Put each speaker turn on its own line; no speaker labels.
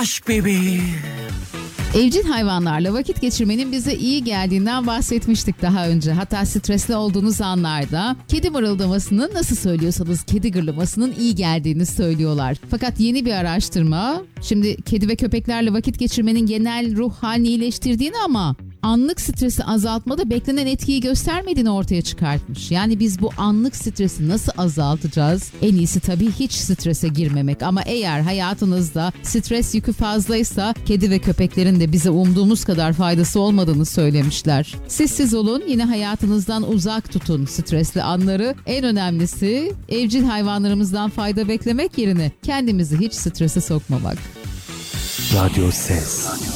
Aşk bebeğim.
Evcil hayvanlarla vakit geçirmenin bize iyi geldiğinden bahsetmiştik daha önce. Hatta stresli olduğunuz anlarda kedi mırıldamasının, nasıl söylüyorsanız kedi gırlamasının iyi geldiğini söylüyorlar. Fakat yeni bir araştırma şimdi kedi ve köpeklerle vakit geçirmenin genel ruh halini iyileştirdiğini ama anlık stresi azaltmada beklenen etkiyi göstermediğini ortaya çıkartmış. Yani biz bu anlık stresi nasıl azaltacağız? En iyisi tabii hiç strese girmemek. Ama eğer hayatınızda stres yükü fazlaysa kedi ve köpeklerin de bize umduğumuz kadar faydası olmadığını söylemişler. Siz olun, yine hayatınızdan uzak tutun stresli anları. En önemlisi evcil hayvanlarımızdan fayda beklemek yerine kendimizi hiç strese sokmamak.
Radyo Ses.